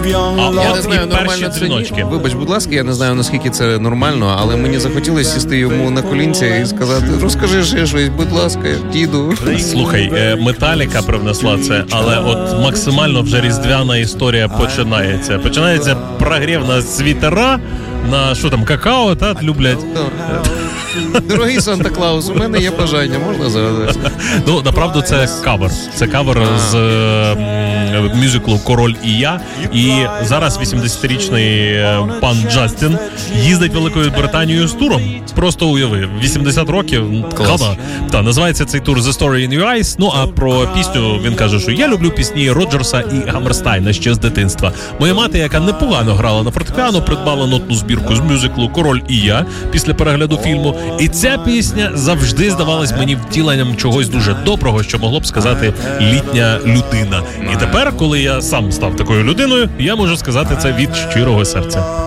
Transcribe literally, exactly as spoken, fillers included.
А Я от не знаю, і перші нормально це дзвіночки. ні. Вибач, будь ласка, я не знаю, наскільки це нормально, але мені захотілося сісти йому на колінця і сказати: розкажи ще щось, будь ласка, діду. Слухай, Металіка привнесла це, але от максимально вже різдвяна історія починається. Починається прогрів на світера, на що там, какао, та люблять. Дорогий Санта-Клаус, у мене є бажання, можна загадати? Ну, направду, це кавер. Це кавер з е, мюзиклу «Король і я». І зараз вісімдесятирічний пан Джастін їздить Великою Британією з туром. Просто уяви, вісімдесят років. Клас. Та, називається цей тур «The Story in Your Eyes». Ну, а про пісню він каже, що я люблю пісні Роджерса і Гаммерстайна ще з дитинства. Моя мати, яка непогано грала на фортепіано, придбала нотну збірку з мюзиклу «Король і я» після перегляду фільму. І ця пісня завжди здавалась мені втіленням чогось дуже доброго, що могло б сказати літня людина. І тепер, коли я сам став такою людиною, я можу сказати це від щирого серця.